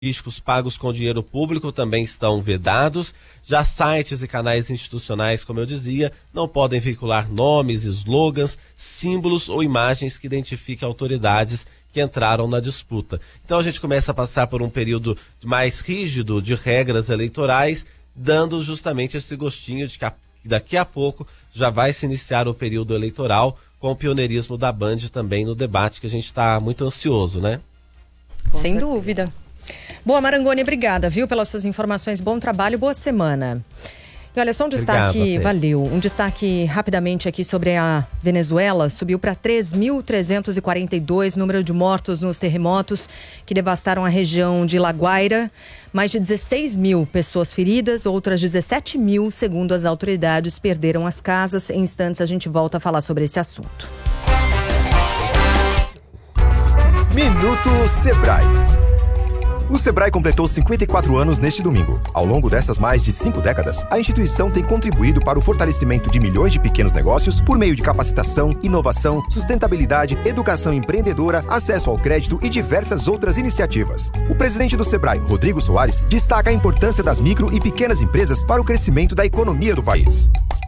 turísticos pagos com dinheiro público também estão vedados. Já sites e canais institucionais, como eu dizia, não podem veicular nomes, slogans, símbolos ou imagens que identifiquem autoridades que entraram na disputa. Então a gente começa a passar por um período mais rígido de regras eleitorais, dando justamente esse gostinho de que daqui a pouco já vai se iniciar o período eleitoral, com o pioneirismo da Band também no debate, que a gente está muito ansioso, né? Sem dúvida. Boa, Marangoni, obrigada, viu, pelas suas informações. Bom trabalho, boa semana. E olha, só um destaque, Obrigado, valeu, um destaque rapidamente aqui sobre a Venezuela. Subiu para 3.342 número de mortos nos terremotos que devastaram a região de La Guaira. Mais de 16 mil pessoas feridas, outras 17 mil, segundo as autoridades, perderam as casas. Em instantes a gente volta a falar sobre esse assunto. Minuto Sebrae. O Sebrae completou 54 anos neste domingo. Ao longo dessas mais de 5 décadas, a instituição tem contribuído para o fortalecimento de milhões de pequenos negócios por meio de capacitação, inovação, sustentabilidade, educação empreendedora, acesso ao crédito e diversas outras iniciativas. O presidente do Sebrae, Rodrigo Soares, destaca a importância das micro e pequenas empresas para o crescimento da economia do país.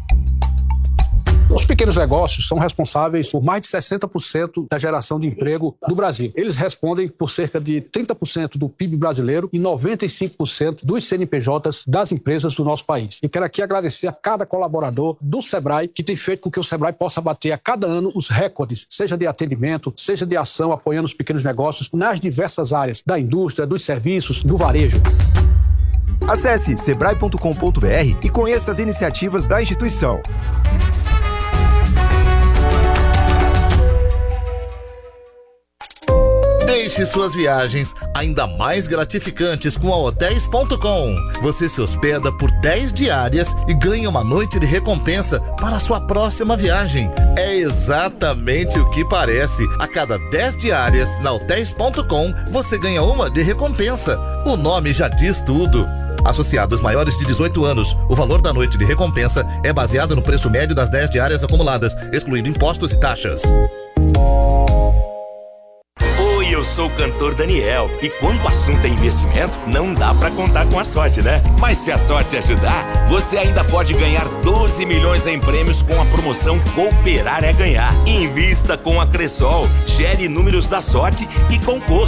Os pequenos negócios são responsáveis por mais de 60% da geração de emprego do Brasil. Eles respondem por cerca de 30% do PIB brasileiro e 95% dos CNPJs das empresas do nosso país. E quero aqui agradecer a cada colaborador do Sebrae que tem feito com que o Sebrae possa bater a cada ano os recordes, seja de atendimento, seja de ação apoiando os pequenos negócios nas diversas áreas da indústria, dos serviços, do varejo. Acesse sebrae.com.br e conheça as iniciativas da instituição. Deixe suas viagens ainda mais gratificantes com a Hotels.com. Você se hospeda por 10 diárias e ganha uma noite de recompensa para a sua próxima viagem. É exatamente o que parece. A cada 10 diárias na Hotels.com, você ganha uma de recompensa. O nome já diz tudo. Associados maiores de 18 anos, o valor da noite de recompensa é baseado no preço médio das 10 diárias acumuladas, excluindo impostos e taxas. Eu sou o cantor Daniel e quando o assunto é investimento, não dá pra contar com a sorte, né? Mas se a sorte ajudar, você ainda pode ganhar 12 milhões em prêmios com a promoção Cooperar é Ganhar. Invista com a Cressol, gere números da sorte e concorra